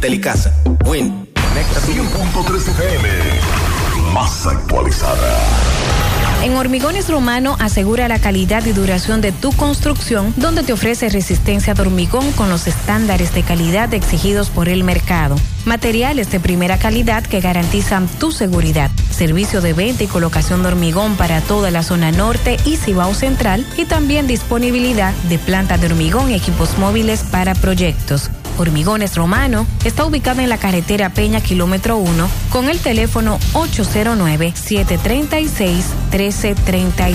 Telecasa, Win, Conecta 100.3 FM, más actualizada. En Hormigones Romano asegura la calidad y duración de tu construcción, donde te ofrece resistencia de hormigón con los estándares de calidad exigidos por el mercado. Materiales de primera calidad que garantizan tu seguridad. Servicio de venta y colocación de hormigón para toda la zona norte y Cibao Central, y también disponibilidad de planta de hormigón y equipos móviles para proyectos. Hormigones Romano está ubicada en la carretera Peña, kilómetro 1, con el teléfono 809-736-1335.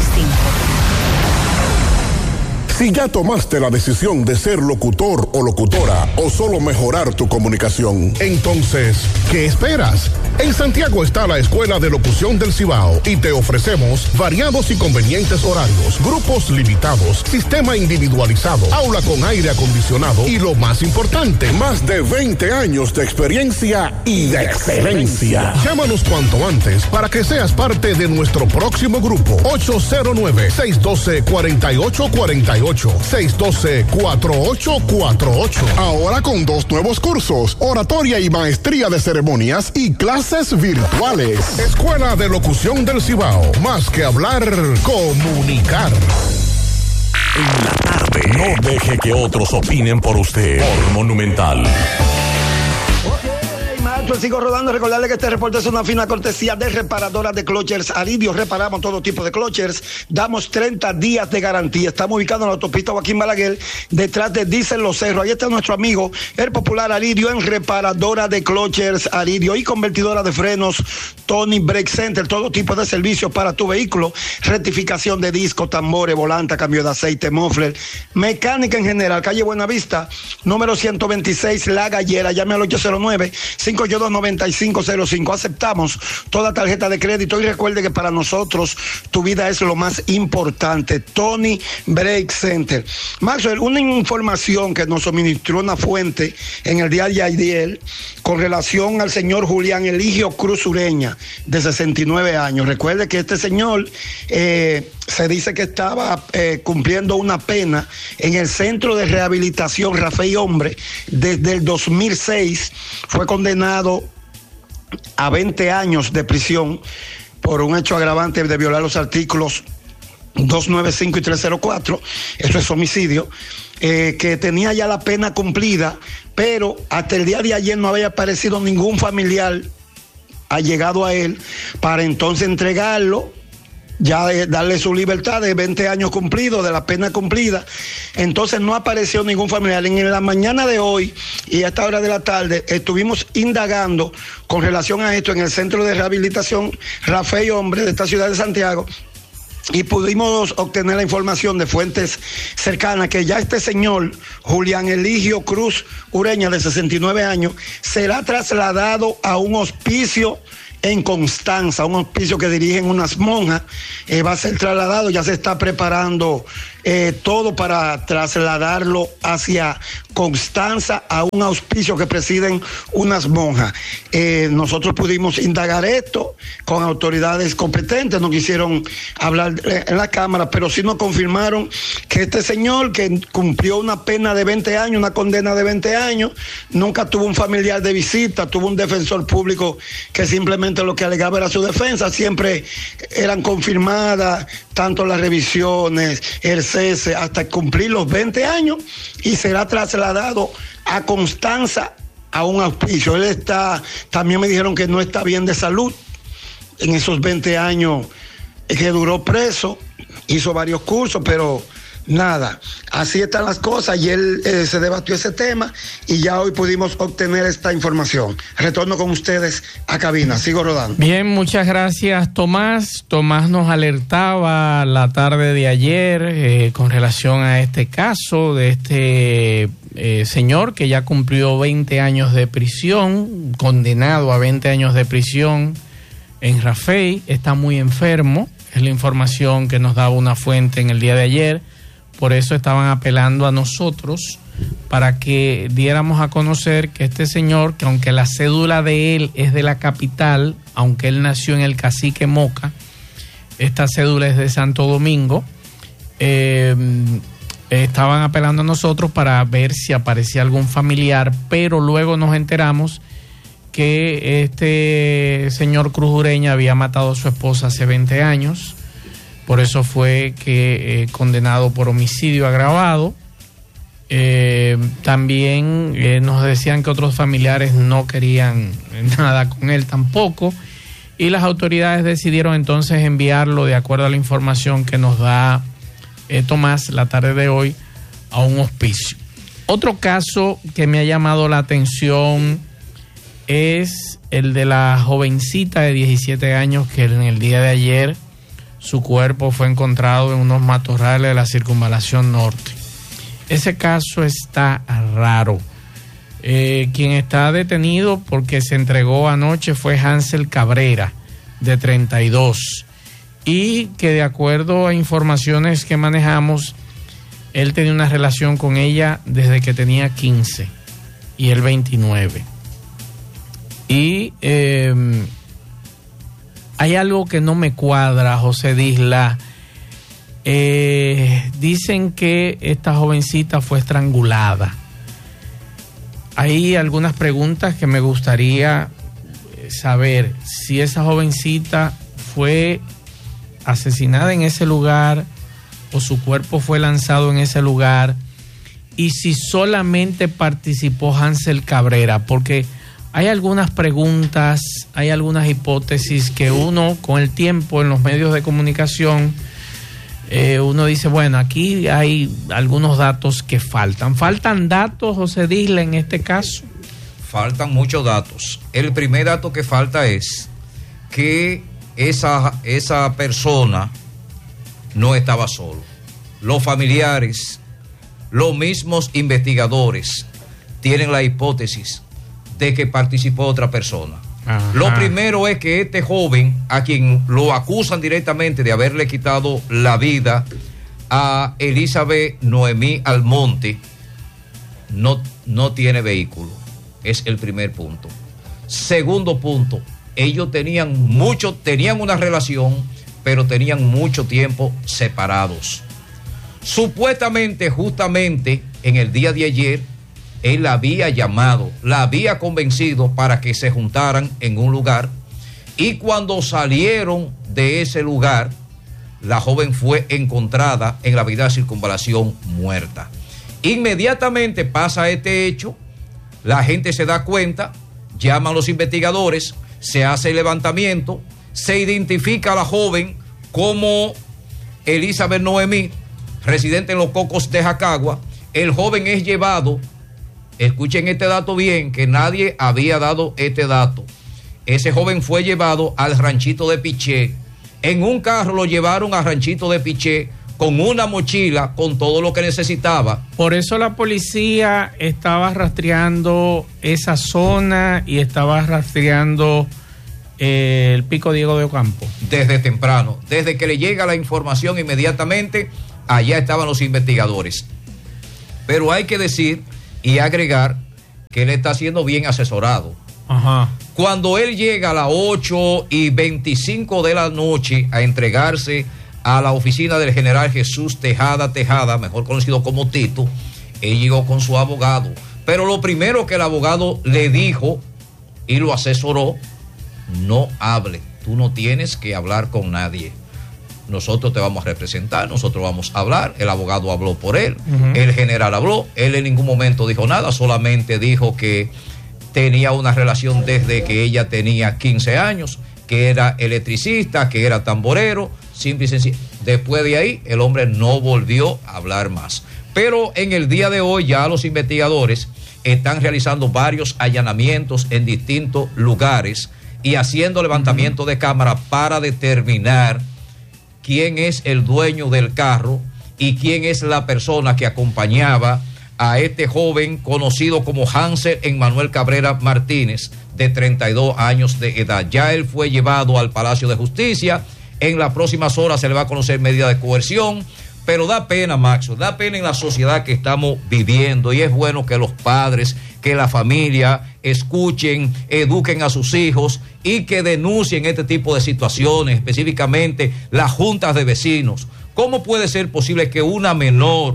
Si ya tomaste la decisión de ser locutor o locutora o solo mejorar tu comunicación, entonces, ¿qué esperas? En Santiago está la Escuela de Locución del Cibao y te ofrecemos variados y convenientes horarios, grupos limitados, sistema individualizado, aula con aire acondicionado y lo más importante, más de 20 años de experiencia y de excelencia. Llámanos cuanto antes para que seas parte de nuestro próximo grupo. 809-612-4848. 612-4848. Ahora con 2 nuevos cursos, oratoria y maestría de ceremonias y clases virtuales. Escuela de Locución del Cibao. Más que hablar, comunicar. En la tarde. No deje que otros opinen por usted. Por Monumental. Sigo rodando. Recordarle que este reporte es una fina cortesía de Reparadoras de Clochers Aridio. Reparamos todo tipo de clochers. Damos 30 días de garantía. Estamos ubicados en la autopista Joaquín Balaguer, detrás de Diesel Los Cerros. Ahí está nuestro amigo, el popular Aridio, en Reparadora de Clochers Aridio y convertidora de frenos Tony Brake Center. Todo tipo de servicios para tu vehículo. Rectificación de discos, tambores, volanta, cambio de aceite, muffler, mecánica en general. Calle Buenavista, número 126, La Gallera. Llame al 809-582-9505. Aceptamos toda tarjeta de crédito y recuerde que para nosotros tu vida es lo más importante. Tony Brake Center. Maxwell, una información que nos suministró una fuente en el día de ayer con relación al señor Julián Eligio Cruz Ureña, de 69 años. Recuerde que este señor se dice que estaba cumpliendo una pena en el Centro de Rehabilitación Rafael Hombre desde el 2006. Fue condenado a 20 años de prisión por un hecho agravante de violar los artículos 295 y 304, eso es homicidio, que tenía ya la pena cumplida, pero hasta el día de ayer no había aparecido ningún familiar allegado a él para entonces entregarlo, ya darle su libertad de 20 años cumplidos, de la pena cumplida. Entonces no apareció ningún familiar. En la mañana de hoy y a esta hora de la tarde estuvimos indagando con relación a esto en el Centro de Rehabilitación Rafael Hombre de esta ciudad de Santiago, y pudimos obtener la información de fuentes cercanas que ya este señor Julián Eligio Cruz Ureña, de 69 años, será trasladado a un hospicio en Constanza, un hospicio que dirigen unas monjas. Va a ser trasladado, ya se está preparando todo para trasladarlo hacia Constanza, a un hospicio que presiden unas monjas. Nosotros pudimos indagar esto con autoridades competentes, no quisieron hablar en la cámara, pero sí nos confirmaron que este señor, que cumplió una pena de 20 años, una condena de 20 años, nunca tuvo un familiar de visita, tuvo un defensor público que simplemente lo que alegaba era su defensa. Siempre eran confirmadas tanto las revisiones, el cese, hasta cumplir los 20 años, y será trasladado a Constanza a un hospicio. Él está, también me dijeron que no está bien de salud en esos 20 años que duró preso, hizo varios cursos, pero nada, así están las cosas. Ayer se debatió ese tema y ya hoy pudimos obtener esta información. Retorno con ustedes a cabina, sigo rodando. Bien, muchas gracias, Tomás. Tomás nos alertaba la tarde de ayer con relación a este caso de este señor que ya cumplió 20 años de prisión, condenado a 20 años de prisión en Rafael. Está muy enfermo, es la información que nos daba una fuente en el día de ayer. Por eso estaban apelando a nosotros para que diéramos a conocer que este señor, que aunque la cédula de él es de la capital, aunque él nació en el Cacique Moca, esta cédula es de Santo Domingo, estaban apelando a nosotros para ver si aparecía algún familiar, pero luego nos enteramos que este señor Cruz Ureña había matado a su esposa hace 20 años, por eso fue que condenado por homicidio agravado. También nos decían que otros familiares no querían nada con él tampoco, y las autoridades decidieron entonces enviarlo, de acuerdo a la información que nos da Tomás la tarde de hoy, a un hospicio. Otro caso que me ha llamado la atención es el de la jovencita de 17 años que en el día de ayer su cuerpo fue encontrado en unos matorrales de la Circunvalación Norte. Ese caso está raro. Quien está detenido porque se entregó anoche fue Hansel Cabrera, de 32, y que de acuerdo a informaciones que manejamos, él tenía una relación con ella desde que tenía 15 y él 29. Y hay algo que no me cuadra, José Disla. Dicen que esta jovencita fue estrangulada. Hay algunas preguntas que me gustaría saber: si esa jovencita fue asesinada en ese lugar o su cuerpo fue lanzado en ese lugar, y si solamente participó Hansel Cabrera, porque hay algunas preguntas, hay algunas hipótesis que uno con el tiempo en los medios de comunicación uno dice, bueno, aquí hay algunos datos que faltan. ¿Faltan datos, José Disla, en este caso? Faltan muchos datos. El primer dato que falta es que esa persona no estaba solo. Los familiares, los mismos investigadores tienen la hipótesis de que participó otra persona. Ajá. Lo primero es que este joven, a quien lo acusan directamente de haberle quitado la vida a Elizabeth Noemí Almonte, no tiene vehículo. Es el primer punto. Segundo punto, ellos tenían una relación, pero tenían mucho tiempo separados. Supuestamente, justamente en el día de ayer, él la había llamado, la había convencido para que se juntaran en un lugar, y cuando salieron de ese lugar, la joven fue encontrada en la avenida Circunvalación muerta. Inmediatamente pasa este hecho, la gente se da cuenta, llaman a los investigadores, se hace el levantamiento, se identifica a la joven como Elizabeth Noemí, residente en Los Cocos de Jacagua. El joven es llevado, escuchen este dato bien, que nadie había dado este dato. Ese joven fue llevado al ranchito de Piché. En un carro lo llevaron al ranchito de Piché con una mochila, con todo lo que necesitaba. Por eso la policía estaba rastreando esa zona y estaba rastreando el Pico Diego de Ocampo. Desde temprano, desde que le llega la información, inmediatamente allá estaban los investigadores. Pero hay que decir y agregar que él está siendo bien asesorado. Ajá. Cuando él llega a las 8:25 de la noche a entregarse a la oficina del general Jesús Tejada, mejor conocido como Tito, él llegó con su abogado. Pero lo primero que el abogado le dijo y lo asesoró: no hable, tú no tienes que hablar con nadie. Nosotros te vamos a representar, nosotros vamos a hablar. El abogado habló por él, el general habló, él en ningún momento dijo nada, solamente dijo que tenía una relación desde que ella tenía 15 años, que era electricista, que era tamborero, simple y sencillo. Después de ahí, el hombre no volvió a hablar más. Pero en el día de hoy ya los investigadores están realizando varios allanamientos en distintos lugares y haciendo levantamiento de cámara para determinar quién es el dueño del carro y quién es la persona que acompañaba a este joven conocido como Hansel Emmanuel Cabrera Martínez, de 32 años de edad. Ya él fue llevado al Palacio de Justicia. En las próximas horas se le va a conocer medida de coerción. Pero da pena, Maxo, da pena en la sociedad que estamos viviendo, y es bueno que los padres, que la familia escuchen, eduquen a sus hijos y que denuncien este tipo de situaciones, específicamente las juntas de vecinos. ¿Cómo puede ser posible que una menor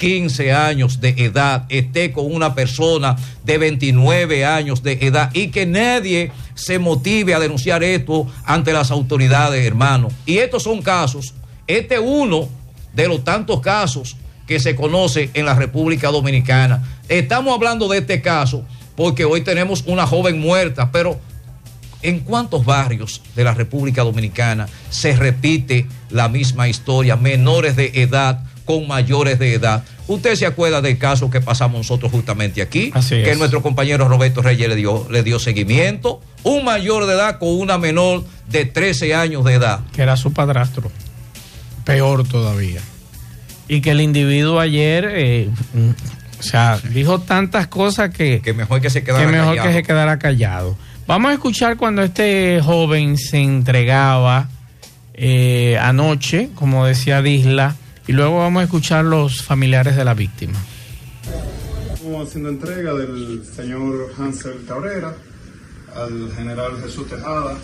15 años de edad esté con una persona de 29 años de edad y que nadie se motive a denunciar esto ante las autoridades, hermano. Y estos son casos, este es uno de los tantos casos que se conoce en la República Dominicana. Estamos hablando de este caso porque hoy tenemos una joven muerta, pero ¿en cuántos barrios de la República Dominicana se repite la misma historia? Menores de edad con mayores de edad. Usted se acuerda del caso que pasamos nosotros justamente aquí, que nuestro compañero Roberto Reyes le dio seguimiento. Un mayor de edad con una menor de 13 años de edad. Que era su padrastro. Peor todavía. Y que el individuo ayer, dijo tantas cosas que mejor que se quedara callado. Vamos a escuchar cuando este joven se entregaba anoche, como decía Disla, y luego vamos a escuchar los familiares de la víctima. Estamos haciendo entrega del señor Hansel Cabrera al general Jesús Tejada.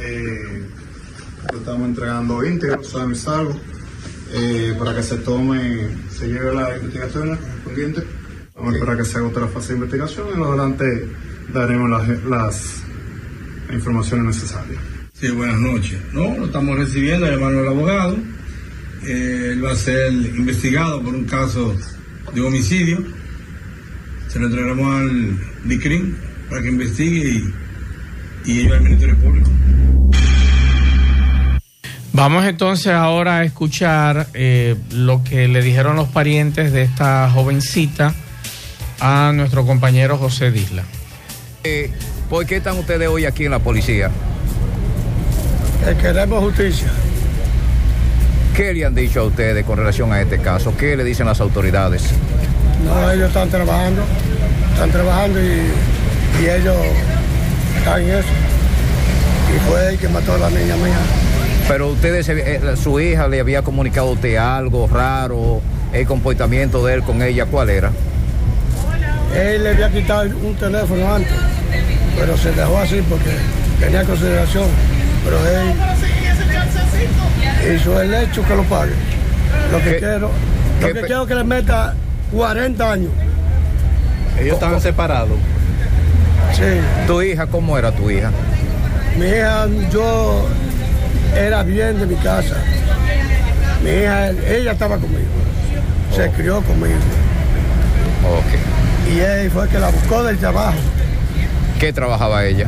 Lo estamos entregando íntegro, sano y salvo, para que se lleve la investigación correspondiente. Vamos a esperar que se agote la fase de investigación y más adelante daremos las informaciones necesarias. Sí, buenas noches. No, lo estamos recibiendo de mano del abogado. Él va a ser investigado por un caso de homicidio. Se lo entregaremos al DICRIM para que investigue y ellos al Ministerio Público. Vamos entonces ahora a escuchar lo que le dijeron los parientes de esta jovencita a nuestro compañero José Disla. ¿Por qué están ustedes hoy aquí en la policía? Queremos justicia. ¿Qué le han dicho a ustedes con relación a este caso? ¿Qué le dicen las autoridades? No, ellos están trabajando y ellos están en eso. Y fue el que mató a la niña mía. Pero ustedes, su hija le había comunicado a usted algo raro, el comportamiento de él con ella, ¿cuál era? Él le había quitado un teléfono antes, pero se dejó así porque tenía consideración. Pero él hizo el hecho que lo pague. Lo que quiero es que le meta 40 años. ¿Ellos estaban separados? Sí. ¿Tu hija, cómo era tu hija? Mi hija, yo era bien de mi casa. Mi hija, ella estaba conmigo. Se crió conmigo. Ok. Y él fue el que la buscó del trabajo. ¿Qué trabajaba ella?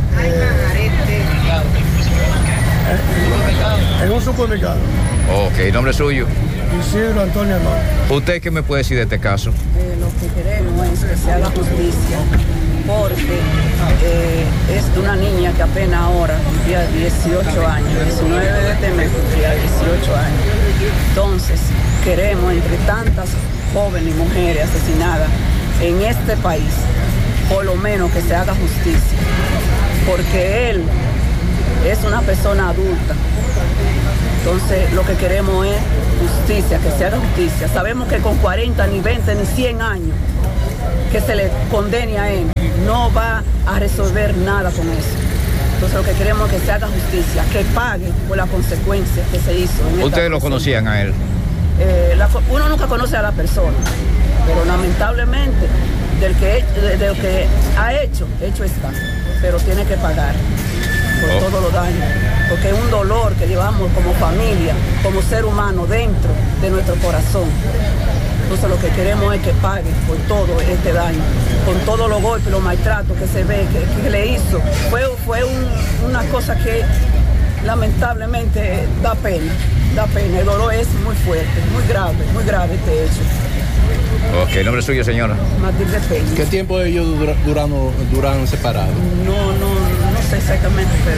En un supermercado. Ok, ¿nombre suyo? Isidro Antonio Hermano. ¿Usted qué me puede decir de este caso? Lo que queremos es que se haga justicia, porque es una niña que apenas ahora cumplía 18 años, 19 de este mes cumplía 18 años. Entonces, queremos, entre tantas jóvenes y mujeres asesinadas en este país, por lo menos que se haga justicia, porque él es una persona adulta. Entonces lo que queremos es justicia, que se haga justicia. Sabemos que con 40, ni 20, ni 100 años que se le condene a él, no va a resolver nada con eso. Entonces lo que queremos es que se haga justicia, que pague por las consecuencias que se hizo. ¿Ustedes lo conocían a él? Uno nunca conoce a la persona, pero lamentablemente de lo que ha hecho está, pero tiene que pagar por todos los daños, porque es un dolor que llevamos como familia, como ser humano dentro de nuestro corazón. Entonces lo que queremos es que pague por todo este daño, con todos los golpes, los maltratos que se ve, que le hizo. Fue una cosa que lamentablemente da pena. El dolor es muy fuerte, muy grave este hecho. Ok, ¿nombre suyo, señora? Matilde Peña. ¿Qué tiempo ellos duraron separados? No sé exactamente, pero...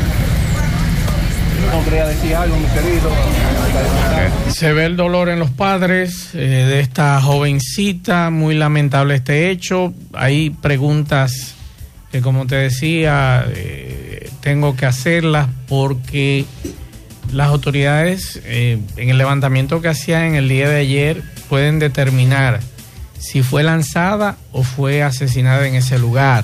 No quería decir algo, mi querido. Okay. Se ve el dolor en los padres de esta jovencita, muy lamentable este hecho. Hay preguntas que, como te decía, tengo que hacerlas porque las autoridades en el levantamiento que hacían en el día de ayer pueden determinar si fue lanzada o fue asesinada en ese lugar.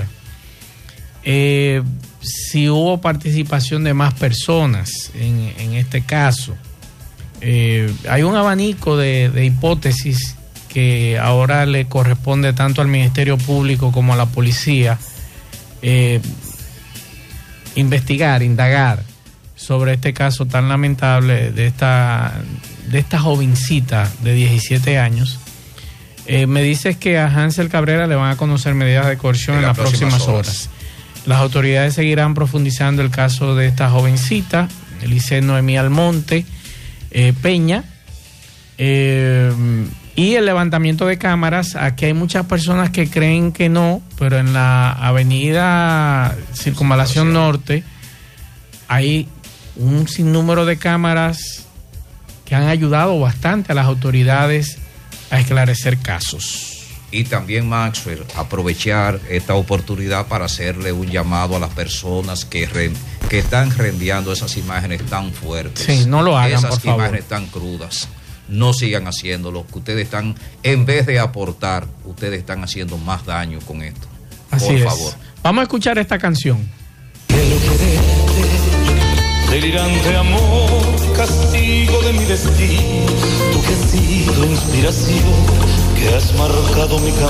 Si hubo participación de más personas en este caso. Hay un abanico de hipótesis que ahora le corresponde tanto al Ministerio Público como a la policía investigar, indagar sobre este caso tan lamentable de esta jovencita de 17 años. Me dices que a Hansel Cabrera le van a conocer medidas de coerción en las próximas horas. Las autoridades seguirán profundizando el caso de esta jovencita, Elise Noemí Almonte Peña, y el levantamiento de cámaras. Aquí hay muchas personas que creen que no, pero en la avenida Circunvalación Norte hay un sinnúmero de cámaras que han ayudado bastante a las autoridades a esclarecer casos. Y también, Maxwell, aprovechar esta oportunidad para hacerle un llamado a las personas que están rendiendo esas imágenes tan fuertes. Sí, no lo hagan, esas por favor. imágenes tan crudas. No sigan haciéndolo, que ustedes están, en vez de aportar, ustedes están haciendo más daño con esto. Así por es. favor. Vamos a escuchar esta canción. Delirante amor, castigo de mi destino, tú que has sido inspiración, que has marcado mi camino.